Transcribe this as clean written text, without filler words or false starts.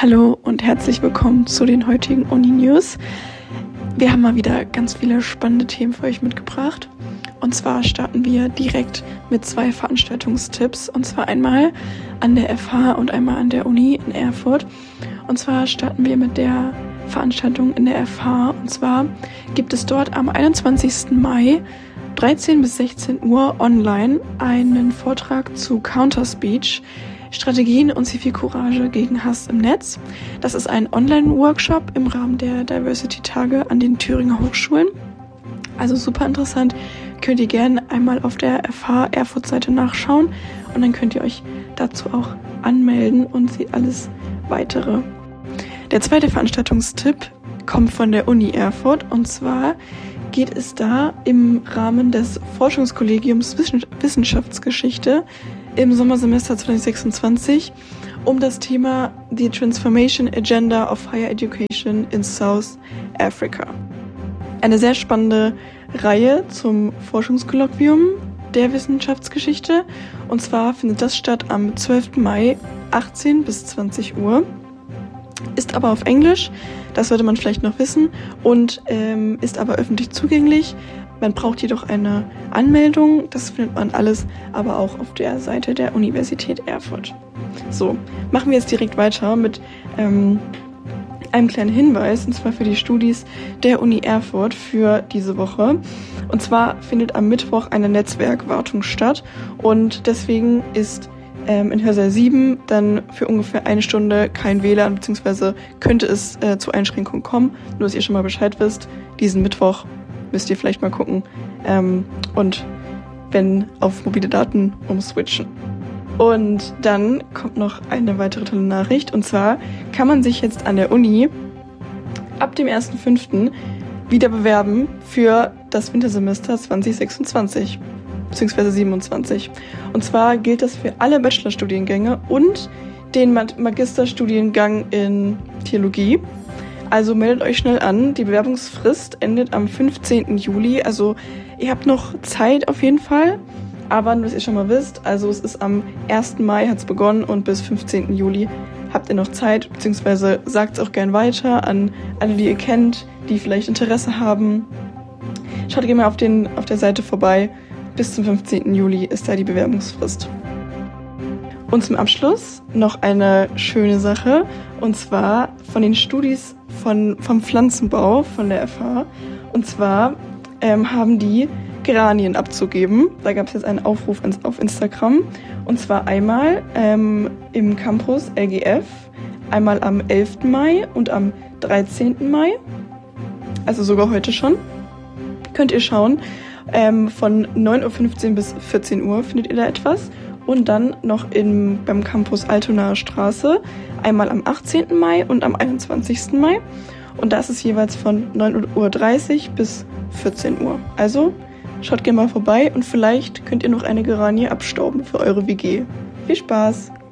Hallo und herzlich willkommen zu den heutigen Uni-News. Wir haben mal wieder ganz viele spannende Themen für euch mitgebracht. Und zwar starten wir direkt mit 2 Veranstaltungstipps. Und zwar einmal an der FH und einmal an der Uni in Erfurt. Und zwar starten wir mit der Veranstaltung in der FH. Und zwar gibt es dort am 21. Mai 13 bis 16 Uhr online einen Vortrag zu Counterspeech, Strategien und Zivilcourage gegen Hass im Netz. Das ist ein Online-Workshop im Rahmen der Diversity-Tage an den Thüringer Hochschulen. Also super interessant. Könnt ihr gerne einmal auf der FH Erfurt-Seite nachschauen und dann könnt ihr euch dazu auch anmelden und seht alles Weitere. Der zweite Veranstaltungstipp kommt von der Uni Erfurt und zwar geht es da im Rahmen des Forschungskollegiums Wissenschaftsgeschichte im Sommersemester 2026 um das Thema The Transformation Agenda of Higher Education in South Africa. Eine sehr spannende Reihe zum Forschungskolloquium der Wissenschaftsgeschichte. Und zwar findet das statt am 12. Mai, 18 bis 20 Uhr. Ist aber auf Englisch, das sollte man vielleicht noch wissen, und ist aber öffentlich zugänglich. Man braucht jedoch eine Anmeldung, das findet man alles aber auch auf der Seite der Universität Erfurt. So, machen wir jetzt direkt weiter mit einem kleinen Hinweis, und zwar für die Studis der Uni Erfurt für diese Woche. Und zwar findet am Mittwoch eine Netzwerkwartung statt und deswegen ist in Hörsaal 7 dann für ungefähr 1 Stunde kein WLAN, beziehungsweise könnte es zu Einschränkungen kommen. Nur, dass ihr schon mal Bescheid wisst, diesen Mittwoch müsst ihr vielleicht mal gucken und wenn auf mobile Daten umswitchen. Und dann kommt noch eine weitere tolle Nachricht, und zwar kann man sich jetzt an der Uni ab dem 1.5. wieder bewerben für das Wintersemester 2026 bzw. 27. Und zwar gilt das für alle Bachelorstudiengänge und den Magisterstudiengang in Theologie. Also meldet euch schnell an. Die Bewerbungsfrist endet am 15. Juli. Also ihr habt noch Zeit auf jeden Fall. Aber nur, dass ihr schon mal wisst, also es ist am 1. Mai hat es begonnen und bis 15. Juli habt ihr noch Zeit, beziehungsweise sagt es auch gern weiter an alle, die ihr kennt, die vielleicht Interesse haben. Schaut gerne mal auf der Seite vorbei. Bis zum 15. Juli ist da die Bewerbungsfrist. Und zum Abschluss noch eine schöne Sache, und zwar von den Studis vom Pflanzenbau von der FH. Und zwar haben die Geranien abzugeben. Da gab es jetzt einen Aufruf auf Instagram. Und zwar einmal im Campus LGF, einmal am 11. Mai und am 13. Mai. Also sogar heute schon. Könnt ihr schauen. Von 9.15 Uhr bis 14 Uhr findet ihr da etwas. Und dann noch beim Campus Altonaer Straße, einmal am 18. Mai und am 21. Mai. Und da ist es jeweils von 9.30 Uhr bis 14 Uhr. Also schaut gerne mal vorbei und vielleicht könnt ihr noch eine Geranie abstauben für eure WG. Viel Spaß!